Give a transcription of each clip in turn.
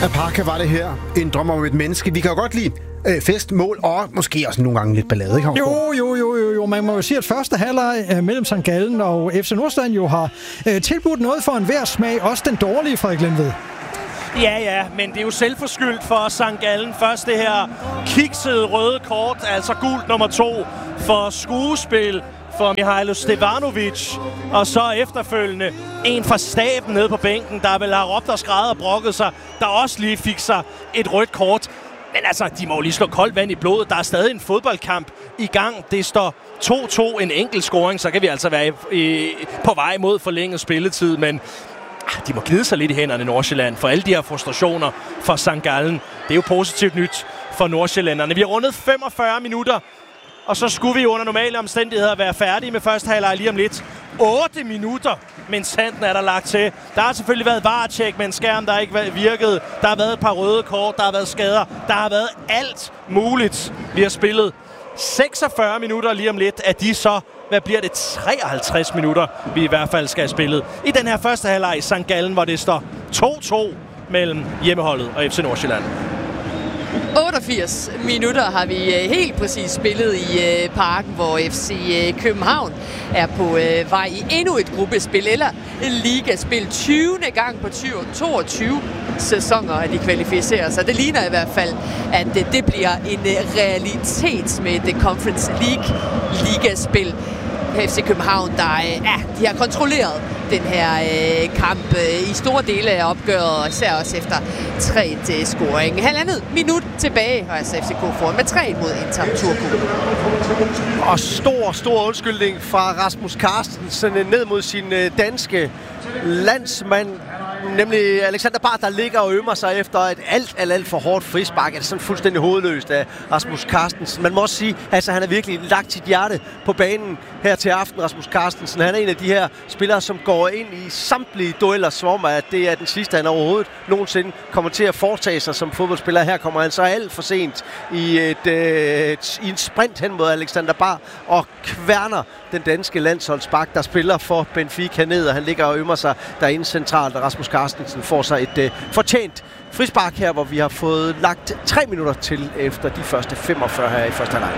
Parka var det her. En drøm om et menneske. Vi kan jo godt lide fest, mål og måske også nogle gange lidt ballade, ikke? Jo. Man må jo sige, at første halvleg mellem St. Gallen og FC Nordsjælland jo har tilbudt noget for enhver smag. Også den dårlige, Frederik Lindved. Ja, men det er jo selvforskyldt for St. Gallen. Først det her kiksede røde kort, altså gult nummer 2 for skuespil for Mihailo Stevanovic, og så efterfølgende en fra staben nede på bænken, der vel har råbt og skrædet og brokket sig, der også lige fik sig et rødt kort. Men altså, de må lige slå koldt vand i blodet. Der er stadig en fodboldkamp i gang. Det står 2-2, en enkelt scoring, så kan vi altså være på vej mod forlænget spilletid, men de må glide sig lidt i hænderne, Nordsjælland, for alle de her frustrationer for St. Gallen. Det er jo positivt nyt for nordsjællænderne. Vi har rundet 45 minutter, og så skulle vi under normale omstændigheder være færdige med første halvleg lige om lidt. 8 minutter, mens handen er der lagt til. Der har selvfølgelig været VAR-tjek med en skærm, der ikke virkede. Der har været et par røde kort, der har været skader. Der har været alt muligt. Vi har spillet 46 minutter lige om lidt. Af de så, hvad bliver det, 53 minutter, vi i hvert fald skal have spillet. I den her første halvleg i St. Gallen, hvor det står 2-2 mellem hjemmeholdet og FC Nordsjælland. 88 minutter har vi helt præcis spillet i Parken, hvor FC København er på vej i endnu et gruppespil eller ligaspil. 20. gang på 22 sæsoner, at de kvalificerer sig. Det ligner i hvert fald, at det bliver en realitet med det Conference League ligaspil. FC København, de har kontrolleret den her kamp i store dele af opgøret, især også efter 3-scoring. Halvandet minut tilbage, og altså FCK foran med 3 mod Inter Turku. Og stor undskyldning fra Rasmus Carstensen ned mod sin danske landsmand, nemlig Alexander Bard, der ligger og ømmer sig efter et alt for hårdt frispark. Er det sådan fuldstændig hovedløst af Rasmus Carstensen. Man må også sige, altså han har virkelig lagt sit hjerte på banen her til aften, Rasmus Carstensen. Han er en af de her spillere, som går ind i samtlige dueller, som om at det er den sidste, han overhovedet nogensinde kommer til at foretage sig som fodboldspiller. Her kommer han så alt for sent i en sprint hen mod Alexander Bard og kværner den danske landsholdsbak, der spiller for Benfica ned, og han ligger og ømmer sig derinde centralt, og Rasmus Carstensen får sig et fortjent frispark her, hvor vi har fået lagt 3 minutter til efter de første 45 her i første halvleg.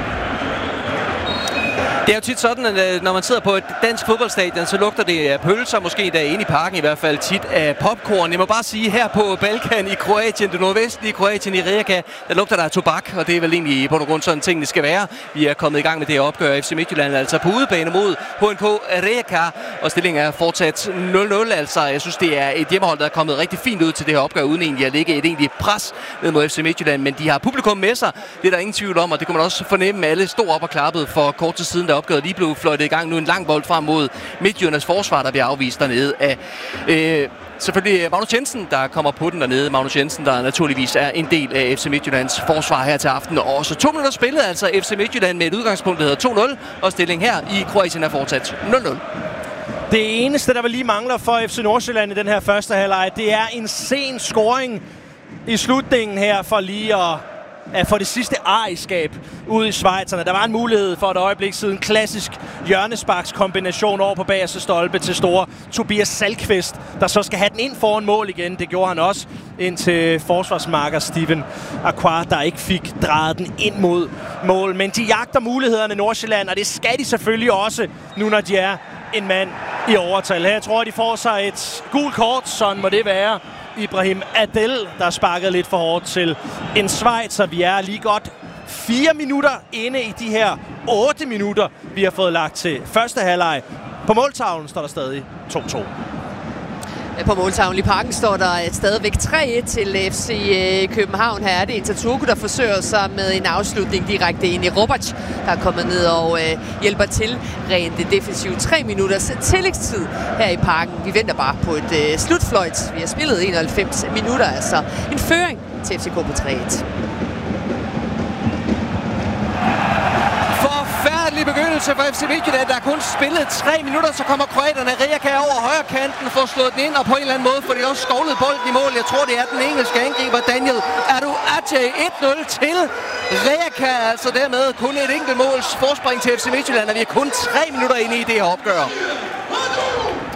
Det er jo tit sådan, at når man sidder på et dansk fodboldstadion, så lugter det af pølser, måske der inde i parken i hvert fald tit af popcorn. Jeg må bare sige, her på Balkan i Kroatien, det nordvestlige Kroatien i Rijeka, der lugter der af tobak, og det er vel egentlig på grund sådan ting, det skal være. Vi er kommet i gang med det opgør. FC Midtjylland altså på udebane mod HNK Rijeka, og stillingen er fortsat 0-0. Altså, jeg synes, det er et hjemmehold, der er kommet rigtig fint ud til det her opgør, uden egentlig at lægge et egentligt pres ned mod FC Midtjylland, men de har publikum med sig. Det er der ingen tvivl om, og det kunne man også fornemme, alle stod op og klappede for kort tid siden, opgøret lige blev fløjtet i gang. Nu en lang bold frem mod Midtjyllands forsvar, der bliver afvist dernede af selvfølgelig Magnus Jensen, der kommer på den dernede. Magnus Jensen, der naturligvis er en del af FC Midtjyllands forsvar her til aften. Og så 2 minutter spillet, altså FC Midtjylland med et udgangspunkt, der hedder 2-0, og stillingen her i Kroatien er fortsat 0-0. Det eneste, der vel lige mangler for FC Nordsjælland i den her første halvleg, det er en sen scoring i slutningen her for lige at få det sidste ejerskab ud i schweizerne. Der var en mulighed for et øjeblik siden. Klassisk hjørnesparkskombination over på bagerste stolpe til store Tobias Salkvist, der så skal have den ind foran mål igen. Det gjorde han også ind til forsvarsmarker Steven Aquar, der ikke fik drejet den ind mod mål. Men de jagter mulighederne Nordsjælland, og det skal de selvfølgelig også, nu når de er en mand i overtal. Her tror jeg, de får sig et gult kort, sådan må det være. Ibrahim Adel, der sparkede lidt for hårdt til en Schweizer. Vi er lige godt 4 minutter inde i de her 8 minutter, vi har fået lagt til første halvleg. På måltavlen står der stadig 2-2. På måltavlen i Parken står der stadigvæk 3-1 til FC København. Her er det Inter Turku, der forsøger sig med en afslutning direkte ind i Robac, der er kommet ned og hjælper til rent defensivt. 3 minutters tillægstid her i Parken. Vi venter bare på et slutfløjt. Vi har spillet 91 minutter, altså en føring til FCK på 3-1. Forfærdelig begyndelse for FC Midtjylland. Der er kun spillet 3 minutter, så kommer kroaterne. Rijeka over højre kanten, får slået den ind, og på en eller anden måde får de også skovlet bolden i mål. Jeg tror, det er den engelske angriber Daniel Aduaje. 1-0 til Rijeka. Altså dermed kun et enkelt måls forspring til FC Midtjylland, og vi er kun 3 minutter inde i det her opgør.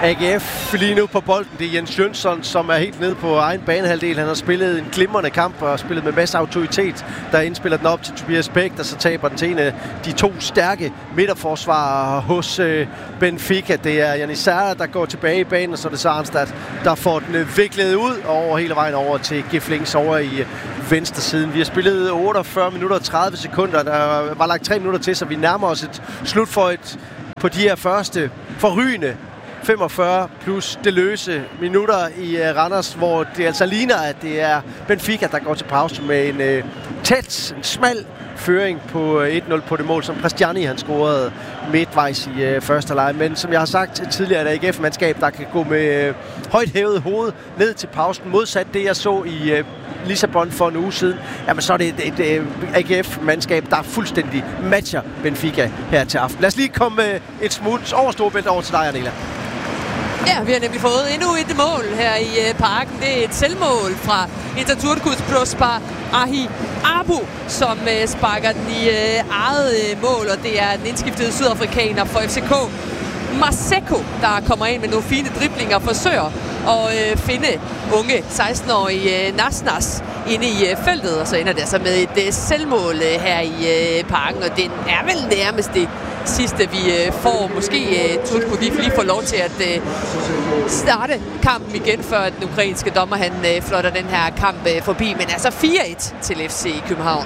AGF lige nu på bolden. Det er Jens Jønsson, som er helt nede på egen banehalvdel. Han har spillet en glimrende kamp og spillet med masser af autoritet, der indspiller den op til Tobias Bæk, der så taber den til en af de to stærke midterforsvarere hos Benfica. Det er Jannis Serra, der går tilbage i banen, og så er det så Arnstad, der får den viklet ud over hele vejen over til Giflings over i venstre siden. Vi har spillet 48 minutter og 30 sekunder. Der var lagt 3 minutter til, så vi nærmer os et slut på de her første forrygende 45 plus det løse minutter i Randers, hvor det altså ligner, at det er Benfica, der går til pause med en en smal føring på 1-0 på det mål, som Christiani han scorede midtvejs i første halvleg. Men som jeg har sagt tidligere, er det AGF-mandskab, der kan gå med højt hævet hoved ned til pausen. Modsat det, jeg så i Lissabon for en uge siden, jamen så er det et AGF-mandskab, der fuldstændig matcher Benfica her til aften. Lad os lige komme et smut over Storebælt over til dig, Anela. Ja, vi har nemlig fået endnu et mål her i parken. Det er et selvmål fra Atatürk'us Prosper Ahi Abu, som sparker den i eget mål, og det er den indskiftede sydafrikaner for FCK, Maseko, der kommer ind med nogle fine driblinger og forsøger at finde unge 16-årige Nasnas inde i feltet, og så ender det altså med et selvmål her i parken, og det er vel nærmest det sidste, vi får. Måske Turku lige får lov til at starte kampen igen, før den ukrainske dommer han flotter den her kamp forbi, men altså 4-1 til FC København.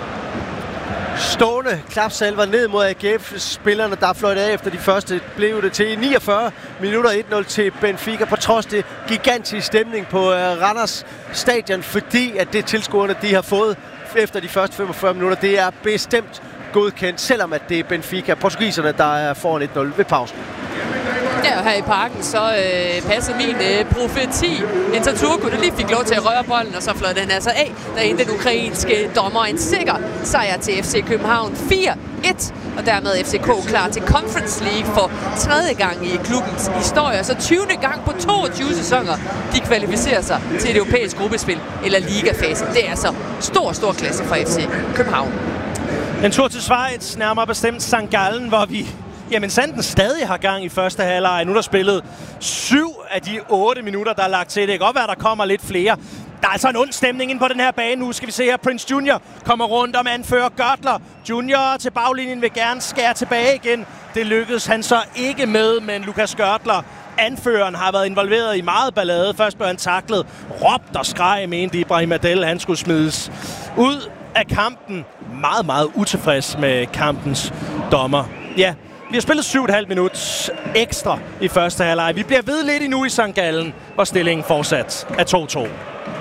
Stående klapsalver ned mod AGF-spillerne, der er fløjtet af efter de første, blev det til 49 minutter 1-0 til Benfica, på trods det gigantisk stemning på Randers stadion, fordi at det tilskuerne, de har fået efter de første 45 minutter, det er bestemt godkendt, selvom at det er Benfica, portugiserne, der er foran 1-0 ved pausen. Ja, her i parken, så passede min profeti. Atatürk, der lige fik lov til at røre bolden, og så fløj den altså af. Der endte den ukrainske dommer en sikker sejr til FC København 4-1, og dermed FCK klar til Conference League for 3. gang i klubbens historie. Så 20. gang på 22 sæsoner, de kvalificerer sig til et europæisk gruppespil eller ligafase. Det er altså stor klasse for FC København. En tur til Schweiz, nærmere bestemt St. Gallen, hvor vi sanden stadig har gang i første halvleg. Nu er der spillet 7 af de 8 minutter, der er lagt til. Det kan godt være, der kommer lidt flere. Der er altså en ond stemning ind på den her bane. Nu skal vi se her, Prince Junior kommer rundt om anfører Görtler. Junior til baglinjen vil gerne skære tilbage igen. Det lykkedes han så ikke med, men Lukas Görtler, anføreren, har været involveret i meget ballade. Først blev han taklet, råbt og skreg, mente Ibrahim Adel, han skulle smides ud af kampen. Meget utilfreds med kampens dommer. Ja, vi har spillet 7,5 minutter ekstra i første halvleg. Vi bliver ved lidt endnu i St. Gallen, hvor stillingen fortsat er 2-2.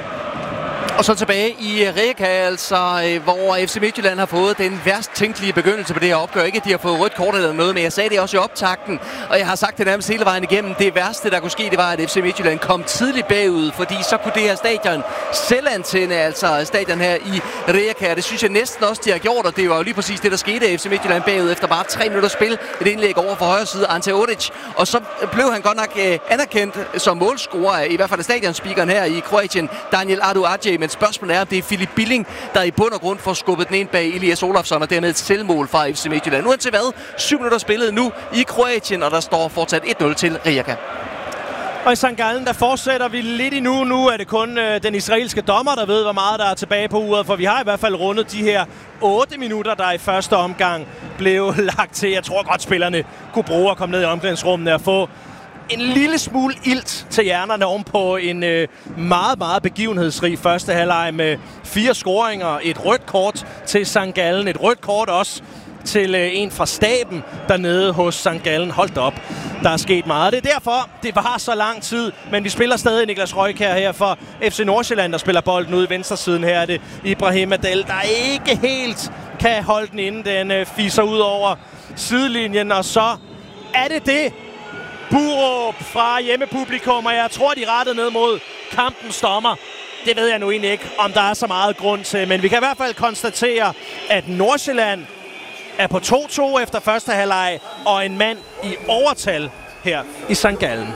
Og så tilbage i Rijeka, altså, hvor FC Midtjylland har fået den værst tænkelige begyndelse på det her opgør. Ikke, at de har fået rødt kort eller noget, men jeg sagde det også i optakten, og jeg har sagt det nærmest hele vejen igennem. Det værste, der kunne ske, det var, at FC Midtjylland kom tidligt bagud, fordi så kunne det her stadion selv antænde, altså stadion her i Rijeka. Det synes jeg næsten også, de har gjort, og det var jo lige præcis det, der skete. FC Midtjylland bagud efter bare 3 minutter spil. Et indlæg over for højre side, Ante Odic, og så blev han godt nok anerkendt som målscorer, i hvert fald af stadionspeakeren her i Kroatien, Daniel Adu-Adje. Men spørgsmålet er, om det er Filip Billing, der i bund og grund får skubbet den ind bag Elias Olafsson, og dermed et selvmål fra FC Midtjylland. Nu er til hvad? 7 minutter spillet nu i Kroatien, og der står fortsat 1-0 til Rijeka. Og i St. Gallen, der fortsætter vi lidt endnu. Nu er det kun den israelske dommer, der ved, hvor meget der er tilbage på uret, for vi har i hvert fald rundet de her 8 minutter, der i første omgang blev lagt til. Jeg tror godt, spillerne kunne bruge at komme ned i omklædningsrummet og få en lille smule ilt til hjernerne ovenpå en meget begivenhedsrig første halvleg med 4 scoringer, et rødt kort til St. Gallen, et rødt kort også til en fra staben dernede hos St. Gallen. Hold da op, der er sket meget. Det er derfor, det var så lang tid, men vi spiller stadig Niklas Røjkjær her for FC Nordsjælland, der spiller bolden ude i venstre siden. Her er det Ibrahim Adel, der ikke helt kan holde den inden den fiser ud over sidelinjen, og så er det Burup fra hjemmepublikum, og jeg tror, de rettede ned mod kampens dommer. Det ved jeg nu egentlig ikke, om der er så meget grund til, men vi kan i hvert fald konstatere, at Nordsjælland er på 2-2 efter første halvleg, og en mand i overtal her i St. Gallen.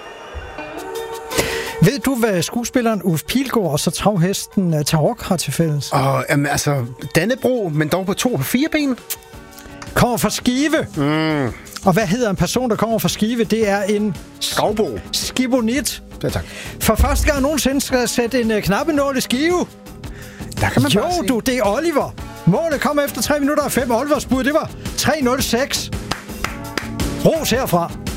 Ved du, hvad skuespilleren Ulf Pilgaard og så travhesten Tarok har til fælles? Dannebro, men dog på 2 og 4 ben. kommer fra Skive. Og hvad hedder en person, der kommer fra Skive? Det er en... Skovbo. Skibonit. Ja, tak. For første gang nogensinde skal jeg sætte en knappenål i Skive. Der kan man bare sige. Du, det er Oliver. Målet kom efter 3 minutter og 5. Olivers bud, det var 3:06. Ros herfra.